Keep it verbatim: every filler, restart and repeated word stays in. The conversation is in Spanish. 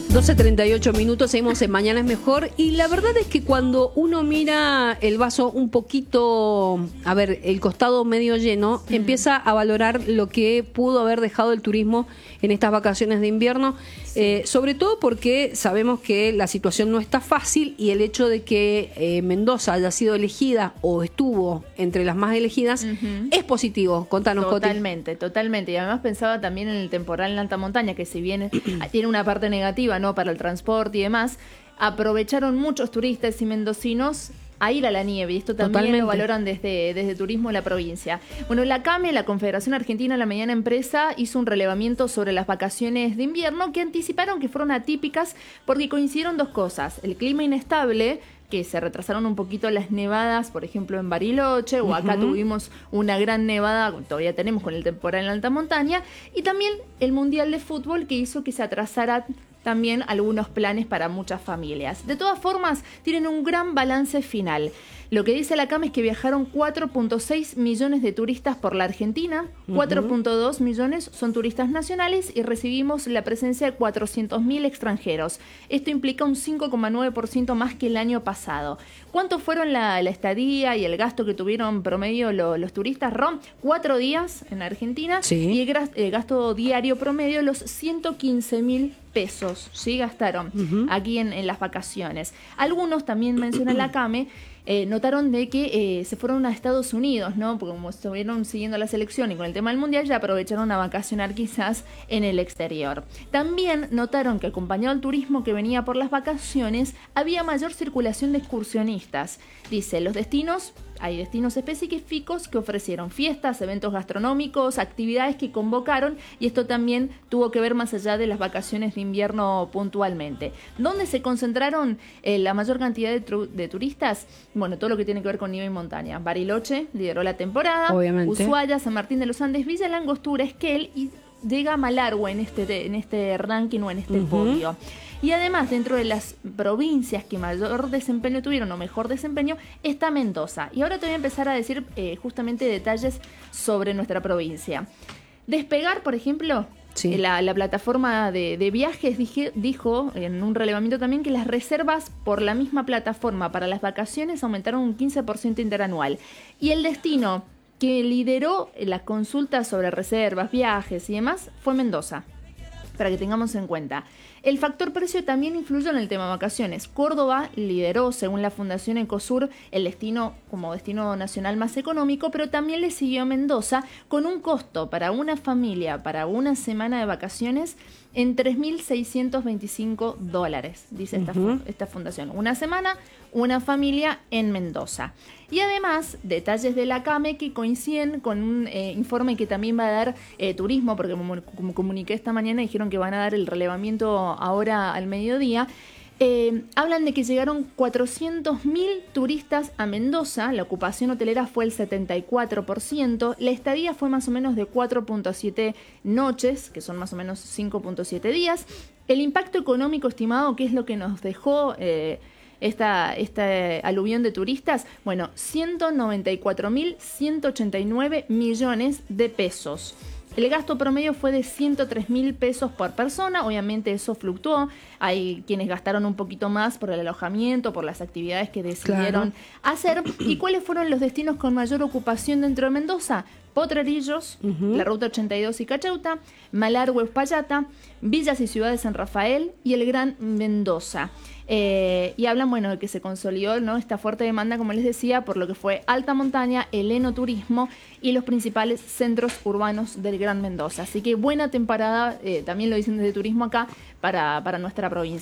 doce treinta y ocho minutos, seguimos en Mañana es Mejor. Y la verdad es que cuando uno mira el vaso un poquito, a ver, el costado medio lleno, mm. empieza a valorar lo que pudo haber dejado el turismo en estas vacaciones de invierno. Sí. Eh, sobre todo porque sabemos que la situación no está fácil y el hecho de que eh, Mendoza haya sido elegida o estuvo entre las más elegidas uh-huh. es positivo. Contanos, Coti. Totalmente, totalmente. Y además pensaba también en el temporal en alta montaña, que si bien tiene una parte negativa, ¿no?, para el transporte y demás, aprovecharon muchos turistas y mendocinos a ir a la nieve, y esto también Totalmente. Lo valoran desde, desde Turismo de la provincia. Bueno, la CAME, la Confederación Argentina de la Mediana Empresa, hizo un relevamiento sobre las vacaciones de invierno que anticiparon que fueron atípicas porque coincidieron dos cosas: el clima inestable, que se retrasaron un poquito las nevadas, por ejemplo en Bariloche, o acá uh-huh. tuvimos una gran nevada, todavía tenemos con el temporal en alta montaña, y también el Mundial de Fútbol, que hizo que se atrasara también algunos planes para muchas familias. De todas formas, tienen un gran balance final. Lo que dice la CAM es que viajaron cuatro punto seis millones de turistas por la Argentina, uh-huh. cuatro punto dos millones son turistas nacionales y recibimos la presencia de cuatrocientos mil extranjeros. Esto implica un cinco coma nueve por ciento más que el año pasado. ¿Cuánto fueron la, la estadía y el gasto que tuvieron promedio lo, los turistas, Rom? Cuatro días en Argentina sí. y el, el gasto diario promedio los ciento quince mil pesos, ¿sí? Gastaron uh-huh. aquí en, en las vacaciones. Algunos, también menciona la CAME, Eh, notaron de que eh, se fueron a Estados Unidos, ¿no? Porque como estuvieron siguiendo la selección y con el tema del Mundial, ya aprovecharon a vacacionar quizás en el exterior. También notaron que acompañado al turismo que venía por las vacaciones, había mayor circulación de excursionistas. Dice, los destinos... Hay destinos específicos que ofrecieron fiestas, eventos gastronómicos, actividades que convocaron, y esto también tuvo que ver más allá de las vacaciones de invierno puntualmente. ¿Dónde se concentraron eh, la mayor cantidad de, tru- de turistas? Bueno, todo lo que tiene que ver con nieve y montaña. Bariloche lideró la temporada, Obviamente. Ushuaia, San Martín de los Andes, Villa Langostura, Esquel, y llega Malargüe en este, en este ranking o en este uh-huh. podio. Y además, dentro de las provincias que mayor desempeño tuvieron o mejor desempeño, está Mendoza. Y ahora te voy a empezar a decir eh, justamente detalles sobre nuestra provincia. Despegar, por ejemplo, sí. la, la plataforma de, de viajes dije, dijo en un relevamiento también que las reservas por la misma plataforma para las vacaciones aumentaron un quince por ciento interanual. Y el destino que lideró las consultas sobre reservas, viajes y demás fue Mendoza, para que tengamos en cuenta. El factor precio también influyó en el tema vacaciones. Córdoba lideró, según la Fundación Ecosur, el destino como destino nacional más económico, pero también le siguió Mendoza con un costo para una familia, para una semana de vacaciones, en tres mil seiscientos veinticinco dólares, dice esta, uh-huh. esta fundación. Una semana, una familia en Mendoza. Y además, detalles de la CAME que coinciden con un eh, informe que también va a dar eh, Turismo, porque como, como comuniqué esta mañana, dijeron que van a dar el relevamiento ahora al mediodía. Eh, hablan de que llegaron cuatrocientos mil turistas a Mendoza, la ocupación hotelera fue el setenta y cuatro por ciento, la estadía fue más o menos de cuatro punto siete noches, que son más o menos cinco punto siete días. El impacto económico estimado, que es lo que nos dejó eh, esta, esta aluvión de turistas, bueno, ciento noventa y cuatro mil ciento ochenta y nueve millones de pesos. El gasto promedio fue de ciento tres mil pesos por persona, obviamente eso fluctuó, hay quienes gastaron un poquito más por el alojamiento, por las actividades que decidieron claro. hacer. ¿Y cuáles fueron los destinos con mayor ocupación dentro de Mendoza? Potrerillos, uh-huh. la Ruta ochenta y dos y Cacheuta, Malargüe, Uspallata, Villas y Ciudades de San Rafael y el Gran Mendoza. Eh, y hablan, bueno, de que se consolidó, ¿no?, esta fuerte demanda, como les decía, por lo que fue alta montaña, el enoturismo y los principales centros urbanos del Gran Mendoza. Así que buena temporada, eh, también lo dicen desde Turismo acá, para, para nuestra provincia.